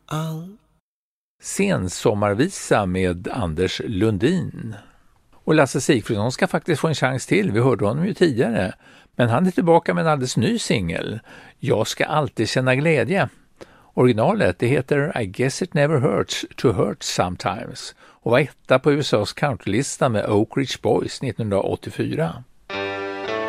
Sensommarvisa med Anders Lundin. Och Lasse Sigfridsson ska faktiskt få en chans till, vi hörde honom ju tidigare. Men han är tillbaka med en alldeles ny singel. Jag ska alltid känna glädje. Originalet, det heter I guess it never hurts to hurt sometimes och var etta på USAs countrylista med Oak Ridge Boys 1984.